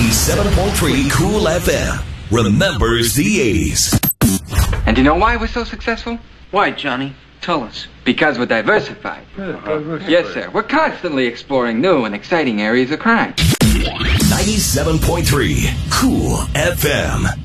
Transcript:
97.3 Cool FM remembers the 80s. And do you know why we're so successful? Why, Johnny? Tell us. Because we're diversified. Yes, sir. We're constantly exploring new and exciting areas of crime. 97.3 Cool FM.